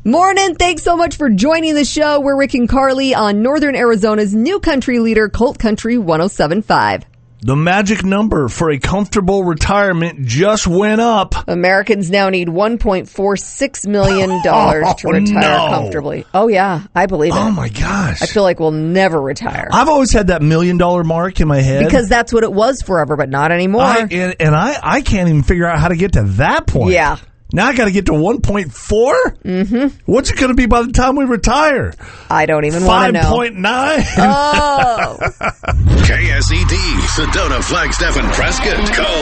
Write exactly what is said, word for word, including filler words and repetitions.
Morning. Thanks so much for joining the show. We're Rick and Carly on Northern Arizona's new country leader, Colt Country one oh seven point five. The magic number for a comfortable retirement just went up. Americans now need one point four six million dollars oh, to retire no. comfortably. Oh, yeah. I believe it. Oh, my gosh. I feel like we'll never retire. I've always had that million dollar mark in my head. Because that's what it was forever, but not anymore. I, and and I, I can't even figure out how to get to that point. Yeah. Now I got to get to one point four? Mm-hmm. What's it going to be by the time we retire? I don't even want to know. five point nine? Oh. K S E D, Sedona, Flagstaff, and Prescott. Call